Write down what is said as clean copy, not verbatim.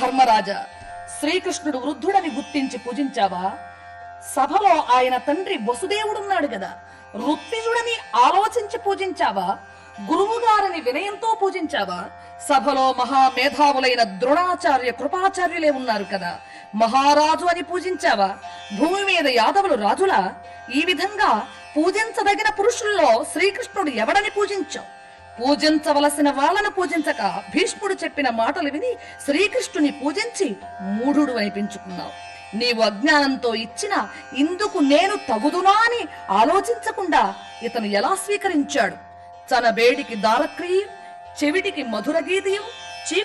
ధర్మరాజా, శ్రీకృష్ణుడు వృద్ధుడని గుర్తించి పూజించావా? సభలో ఆయన తండ్రి వసుదేవుడున్నాడు గదా, ఋత్విజుడని ఆలోచించి పూజించావా? గురువుగారిని వినయంతో పూజించావా? సభలో మహామేధావులైన ద్రోణాచార్య కృపాచార్యులే ఉన్నారు కదా, మహారాజు అని పూజించావా? భూమి మీద యాదవులు రాజులా? ఈ విధంగా పూజించదగిన పురుషుల్లో శ్రీకృష్ణుడు ఎవడని పూజించావు? పూజించవలసిన వాళ్ళను పూజించక భీష్ముడు చెప్పిన మాటలు విని శ్రీకృష్ణుని పూజించి మూఢుడు అనిపించుకున్నావు. నీవు అజ్ఞానంతో ఇచ్చిన ఇందుకు నేను తగుదునా అని ఆలోచించకుండా ఇతను ఎలా స్వీకరించాడు? తన బేడికి దారక్రియ, చెవిటికి మధుర గీతియం,